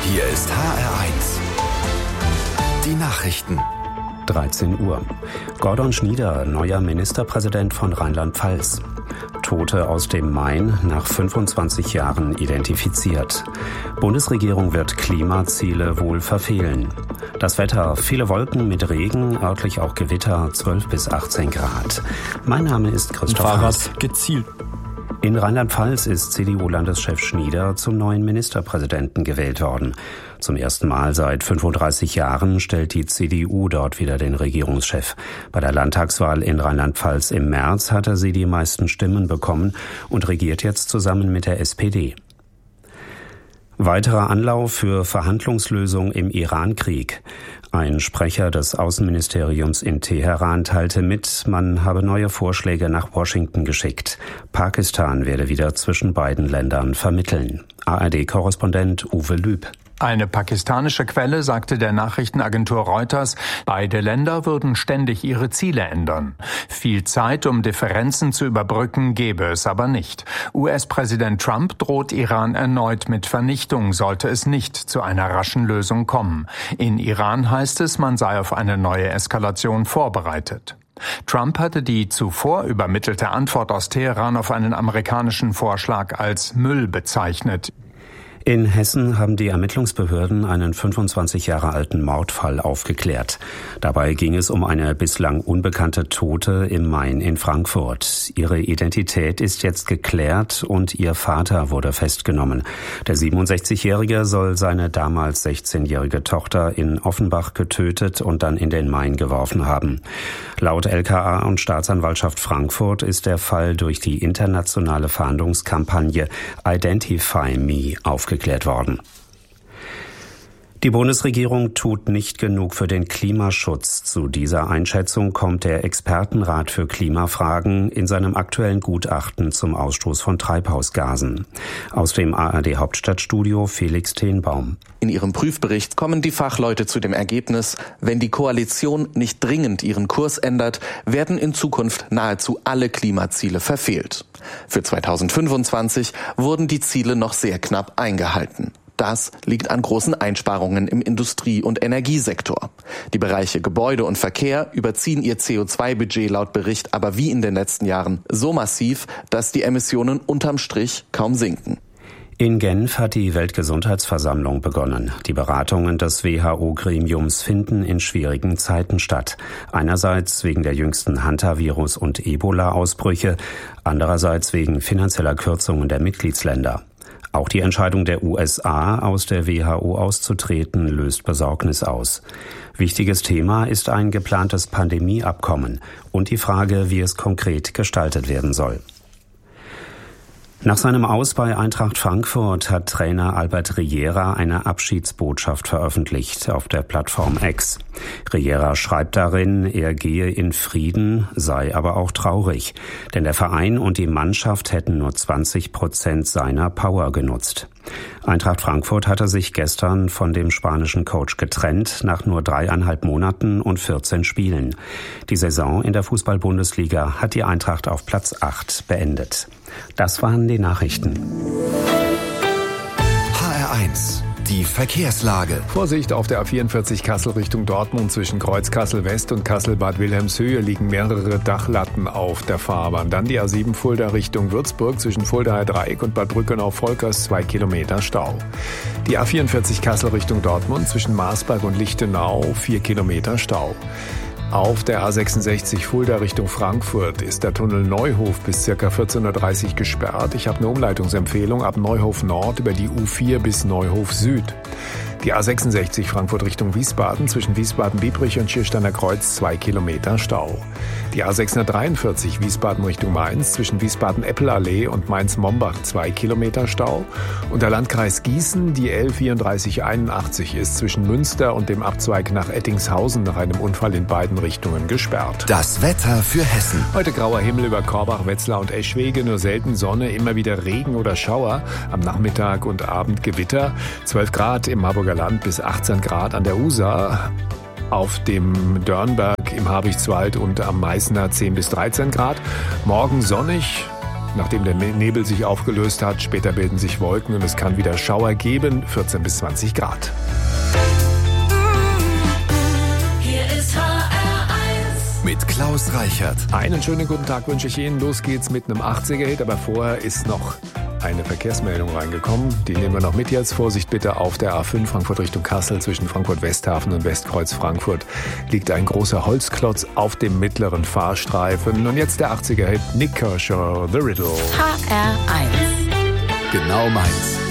Hier ist HR1. Die Nachrichten. 13 Uhr. Gordon Schnieder, neuer Ministerpräsident von Rheinland-Pfalz. Tote aus dem Main nach 25 Jahren identifiziert. Bundesregierung wird Klimaziele wohl verfehlen. Das Wetter, viele Wolken mit Regen, örtlich auch Gewitter, 12 bis 18 Grad. Mein Name ist Christoph Haas. Gezielt. In Rheinland-Pfalz ist CDU-Landeschef Schnieder zum neuen Ministerpräsidenten gewählt worden. Zum ersten Mal seit 35 Jahren stellt die CDU dort wieder den Regierungschef. Bei der Landtagswahl in Rheinland-Pfalz im März hatte sie die meisten Stimmen bekommen und regiert jetzt zusammen mit der SPD. Weiterer Anlauf für Verhandlungslösung im Iran-Krieg. Ein Sprecher des Außenministeriums in Teheran teilte mit, man habe neue Vorschläge nach Washington geschickt. Pakistan werde wieder zwischen beiden Ländern vermitteln. ARD-Korrespondent Uwe Lüb. Eine pakistanische Quelle sagte der Nachrichtenagentur Reuters, beide Länder würden ständig ihre Ziele ändern. Viel Zeit, um Differenzen zu überbrücken, gäbe es aber nicht. US-Präsident Trump droht Iran erneut mit Vernichtung, sollte es nicht zu einer raschen Lösung kommen. In Iran heißt es, man sei auf eine neue Eskalation vorbereitet. Trump hatte die zuvor übermittelte Antwort aus Teheran auf einen amerikanischen Vorschlag als Müll bezeichnet. In Hessen haben die Ermittlungsbehörden einen 25 Jahre alten Mordfall aufgeklärt. Dabei ging es um eine bislang unbekannte Tote im Main in Frankfurt. Ihre Identität ist jetzt geklärt und ihr Vater wurde festgenommen. Der 67-Jährige soll seine damals 16-jährige Tochter in Offenbach getötet und dann in den Main geworfen haben. Laut LKA und Staatsanwaltschaft Frankfurt ist der Fall durch die internationale Fahndungskampagne Identify Me aufgeklärt worden. Die Bundesregierung tut nicht genug für den Klimaschutz. Zu dieser Einschätzung kommt der Expertenrat für Klimafragen in seinem aktuellen Gutachten zum Ausstoß von Treibhausgasen. Aus dem ARD-Hauptstadtstudio Felix Tenbaum. In ihrem Prüfbericht kommen die Fachleute zu dem Ergebnis, wenn die Koalition nicht dringend ihren Kurs ändert, werden in Zukunft nahezu alle Klimaziele verfehlt. Für 2025 wurden die Ziele noch sehr knapp eingehalten. Das liegt an großen Einsparungen im Industrie- und Energiesektor. Die Bereiche Gebäude und Verkehr überziehen ihr CO2-Budget laut Bericht aber wie in den letzten Jahren so massiv, dass die Emissionen unterm Strich kaum sinken. In Genf hat die Weltgesundheitsversammlung begonnen. Die Beratungen des WHO-Gremiums finden in schwierigen Zeiten statt. Einerseits wegen der jüngsten Hantavirus- und Ebola-Ausbrüche, andererseits wegen finanzieller Kürzungen der Mitgliedsländer. Auch die Entscheidung der USA, aus der WHO auszutreten, löst Besorgnis aus. Wichtiges Thema ist ein geplantes Pandemieabkommen und die Frage, wie es konkret gestaltet werden soll. Nach seinem Aus bei Eintracht Frankfurt hat Trainer Albert Riera eine Abschiedsbotschaft veröffentlicht auf der Plattform X. Riera schreibt darin, er gehe in Frieden, sei aber auch traurig, denn der Verein und die Mannschaft hätten nur 20% seiner Power genutzt. Eintracht Frankfurt hatte sich gestern von dem spanischen Coach getrennt, nach nur 3,5 Monaten und 14 Spielen. Die Saison in der Fußball-Bundesliga hat die Eintracht auf Platz 8 beendet. Das waren die Nachrichten. HR1, die Verkehrslage. Vorsicht auf der A44 Kassel Richtung Dortmund zwischen Kreuz Kassel West und Kassel Bad Wilhelmshöhe liegen mehrere Dachlatten auf der Fahrbahn. Dann die A7 Fulda Richtung Würzburg zwischen Fuldaer Dreieck und Bad Brückenau-Volkers 2 Kilometer Stau. Die A44 Kassel Richtung Dortmund zwischen Marsberg und Lichtenau 4 Kilometer Stau. Auf der A66 Fulda Richtung Frankfurt ist der Tunnel Neuhof bis ca. 14.30 Uhr gesperrt. Ich habe eine Umleitungsempfehlung ab Neuhof Nord über die U4 bis Neuhof Süd. Die A66 Frankfurt Richtung Wiesbaden zwischen Wiesbaden-Biebrich und Schiersteiner Kreuz 2 Kilometer Stau. Die A643 Wiesbaden Richtung Mainz zwischen Wiesbaden-Eppelallee und Mainz-Mombach 2 Kilometer Stau. Und der Landkreis Gießen, die L3481 ist zwischen Münster und dem Abzweig nach Ettingshausen nach einem Unfall in beiden Richtungen gesperrt. Das Wetter für Hessen. Heute grauer Himmel über Korbach, Wetzlar und Eschwege, nur selten Sonne, immer wieder Regen oder Schauer. Am Nachmittag und Abend Gewitter. 12 Grad im Harburger Land bis 18 Grad an der Usa. Auf dem Dörnberg, im Habichtswald und am Meißner 10 bis 13 Grad. Morgen sonnig, nachdem der Nebel sich aufgelöst hat. Später bilden sich Wolken und es kann wieder Schauer geben, 14 bis 20 Grad. Hier ist HR1 mit Klaus Reichert. Einen schönen guten Tag wünsche ich Ihnen. Los geht's mit einem 80er-Hit, aber vorher ist noch eine Verkehrsmeldung reingekommen. Die nehmen wir noch mit jetzt. Vorsicht bitte auf der A5 Frankfurt Richtung Kassel zwischen Frankfurt-Westhafen und Westkreuz Frankfurt liegt ein großer Holzklotz auf dem mittleren Fahrstreifen. Und jetzt der 80er-Hit Nick Kershaw, The Riddle. HR1. Genau meins.